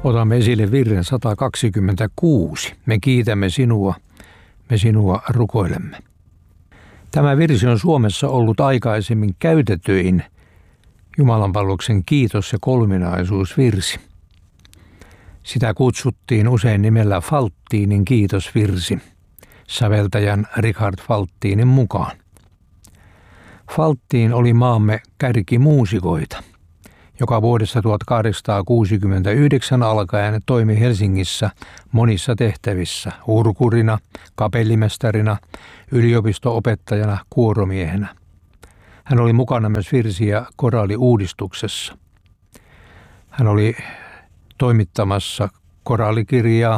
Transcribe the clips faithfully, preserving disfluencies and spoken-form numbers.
Otamme esille virren sata kaksikymmentäkuusi. Me kiitämme sinua, me sinua rukoilemme. Tämä virsi on Suomessa ollut aikaisemmin käytetyin jumalanpalveluksen kiitos- ja kolminaisuusvirsi. Sitä kutsuttiin usein nimellä Falttinin kiitosvirsi, säveltäjän Richard Falttinin mukaan. Falttin oli maamme kärkimuusikoita, joka vuodesta tuhatkahdeksansataakuusikymmentäyhdeksän alkaen toimi Helsingissä monissa tehtävissä, urkurina, kapellimestarina, yliopisto-opettajana, kuoromiehenä. Hän oli mukana myös virsi- ja koraaliuudistuksessa. Hän oli toimittamassa koraalikirjaa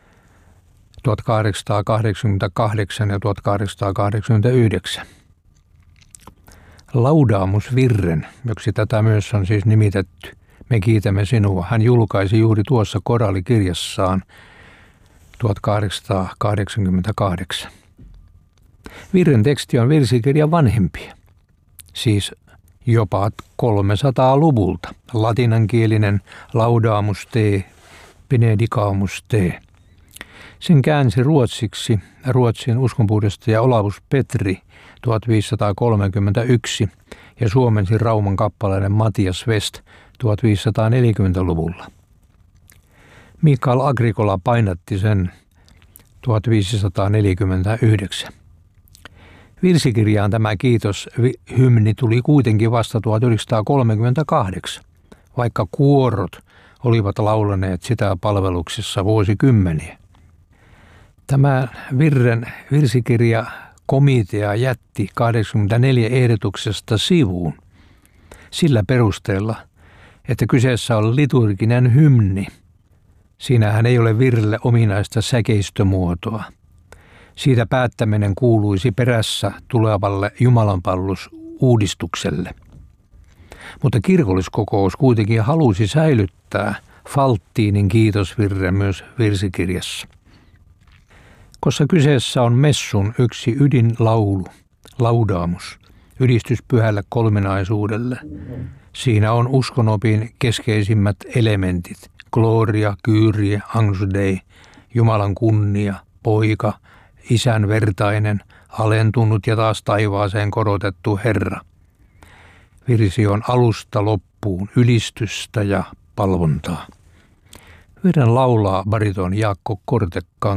tuhatkahdeksansataakahdeksankymmentäkahdeksan ja tuhatkahdeksansataakahdeksankymmentäyhdeksän. Laudaamusvirren, joksi tätä myös on siis nimitetty, me kiitämme sinua. Hän julkaisi juuri tuossa koraalikirjassaan tuhatkahdeksansataakahdeksankymmentäkahdeksan. Virren teksti on virsikirjan vanhempia, siis jopa kolmesataaluvulta. Latinankielinen Laudamus te, Benedicamus te. Sen käänsi ruotsiksi Ruotsin uskonpuhdistaja Olaus Petri tuhatviisisataakolmekymmentäyksi ja suomensi Rauman kappaleinen Matias West tuhatviisisataaneljäkymmentäluvulla. Mikael Agricola painatti sen tuhatviisisataaneljäkymmentäyhdeksän. Virsikirjaan tämä kiitoshymni tuli kuitenkin vasta tuhatyhdeksänsataakolmekymmentäkahdeksan, vaikka kuorot olivat laulaneet sitä palveluksessa vuosikymmeniä. Tämä virren virsikirja komitea jätti kahdeksankymmentäneljä ehdotuksesta sivuun sillä perusteella, että kyseessä on liturginen hymni. Siinähän ei ole virrelle ominaista säkeistömuotoa. Siitä päättäminen kuuluisi perässä tulevalle jumalanpalvelusuudistukselle. Mutta kirkolliskokous kuitenkin halusi säilyttää Falttinin kiitosvirren myös virsikirjassa. Koska kyseessä on messun yksi ydinlaulu, laudamus, ylistys pyhälle kolminaisuudelle. Siinä on uskonopin keskeisimmät elementit, gloria, kyrie, agnus dei, Jumalan kunnia, poika, isän vertainen, alentunut ja taas taivaaseen korotettu Herra. Virsi on alusta loppuun ylistystä ja palvontaa. Virren laulaa bariton Jaakko Kortekkaan.